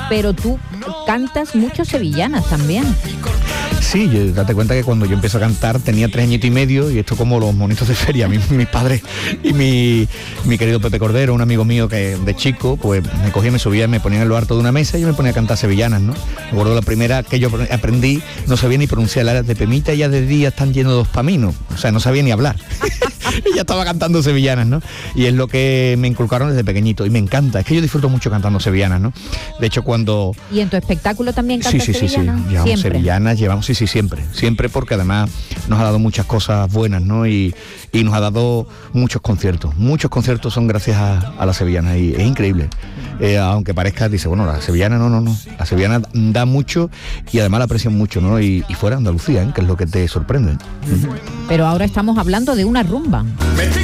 pero tú cantas mucho sevillanas también. Sí, date cuenta que cuando yo empecé a cantar tenía 3 añitos y medio, y esto como los monitos de feria, mis padres y mi querido Pepe Cordero, un amigo mío que de chico, pues me cogía, me subía, me ponía en lo alto de una mesa y yo me ponía a cantar sevillanas, ¿no? Me acuerdo la primera que yo aprendí, no sabía ni pronunciar la de Pemita ya de día están llenos dos paminos, o sea, no sabía ni hablar. Y ya estaba cantando sevillanas, ¿no? Y es lo que me inculcaron desde pequeñito y me encanta, es que yo disfruto mucho cantando sevillanas, ¿no? De hecho, cuando... ¿Y en tu espectáculo también cantas sevillanas? Sí, llevamos sevillanas, siempre, porque además nos ha dado muchas cosas buenas, ¿no? Y nos ha dado muchos conciertos son gracias a las sevillanas y es increíble. Aunque parezca, dice, bueno, la sevillana no, la sevillana da mucho y además la aprecian mucho, ¿no? Y fuera de Andalucía, ¿eh? Que es lo que te sorprende. Pero ahora estamos hablando de una rumba.